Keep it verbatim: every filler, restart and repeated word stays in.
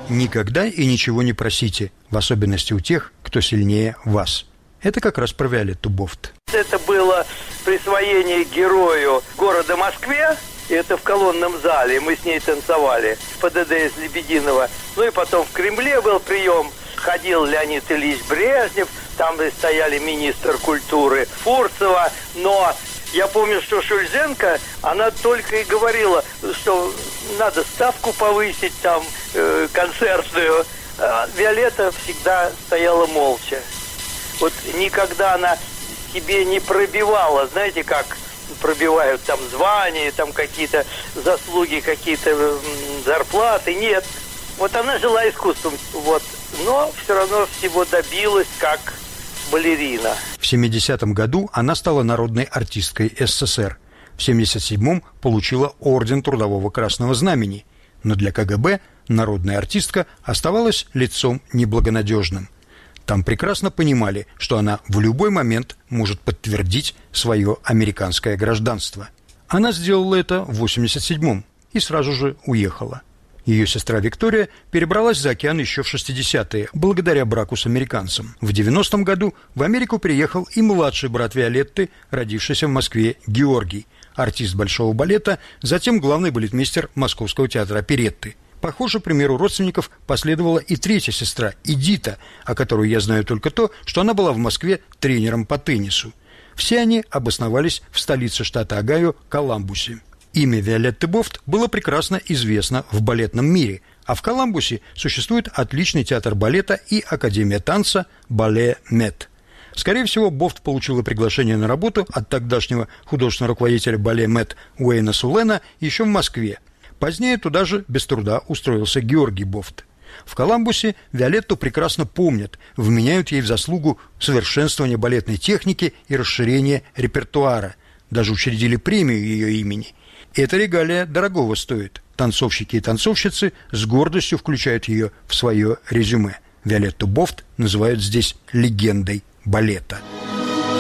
Никогда и ничего не просите, в особенности у тех, кто сильнее вас. Это как раз про Виолетту Бофт. Это было присвоение герою города Москве. Это в колонном зале. Мы с ней танцевали. ПДД из Лебединого. Ну и потом в Кремле был прием. Ходил Леонид Ильич Брежнев. Там стояли министр культуры Фурцева. Но я помню, что Шульзенко, она только и говорила, что надо ставку повысить, там, э, концертную. А Виолетта всегда стояла молча. Вот никогда она себе не пробивала, знаете, как пробивают там звания, там какие-то заслуги, какие-то зарплаты. Нет. Вот она жила искусством, вот. Но все равно всего добилась как балерина. В семидесятом году она стала народной артисткой СССР. В семьдесят седьмом получила орден Трудового Красного Знамени. Но для КГБ народная артистка оставалась лицом неблагонадежным. Там прекрасно понимали, что она в любой момент может подтвердить свое американское гражданство. Она сделала это в восемьдесят седьмом и сразу же уехала. Ее сестра Виктория перебралась за океан еще в шестидесятые, благодаря браку с американцем. В девяностом году в Америку приехал и младший брат Виолетты, родившийся в Москве, Георгий, артист Большого балета, затем главный балетмейстер Московского театра оперетты. Похоже, примеру родственников последовала и третья сестра, Эдита, о которой я знаю только то, что она была в Москве тренером по теннису. Все они обосновались в столице штата Огайо, Коламбусе. Имя Виолетты Бофт было прекрасно известно в балетном мире, а в Коламбусе существует отличный театр балета и академия танца «Бале Мет». Скорее всего, Бофт получила приглашение на работу от тогдашнего художественного руководителя «Бале Мет» Уэйна Сулена еще в Москве. Позднее туда же без труда устроился Георгий Бофт. В Коламбусе Виолетту прекрасно помнят, вменяют ей в заслугу совершенствования балетной техники и расширения репертуара. Даже учредили премию ее имени. Эта регалия дорогого стоит. Танцовщики и танцовщицы с гордостью включают ее в свое резюме. Виолетту Бофт называют здесь легендой балета.